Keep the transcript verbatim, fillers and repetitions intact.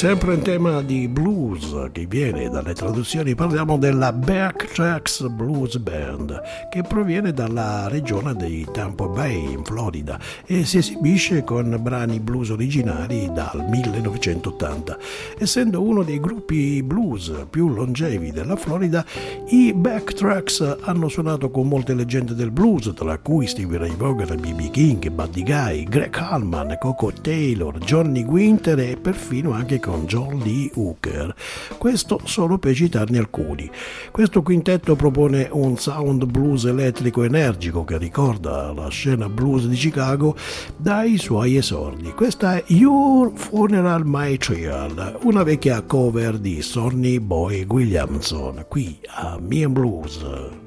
sempre in tema di blues che viene dalle traduzioni, parliamo della Backtracks Blues Band, che proviene dalla regione di Tampa Bay in Florida e si esibisce con brani blues originari dal millenovecentottanta. Essendo uno dei gruppi blues più longevi della Florida, i Backtracks hanno suonato con molte leggende del blues, tra cui Stevie Ray Vaughan, B B King, Buddy Guy, Greg Allman, Coco Taylor, Johnny Winter e perfino anche con John Lee Hooker. Questo solo per citarne alcuni. Questo quintetto propone un sound blues elettrico energico che ricorda la scena blues di Chicago dai suoi esordi. Questa è Your Funeral My Child, una vecchia cover di Sonny Boy Williamson, qui a Me and Blues.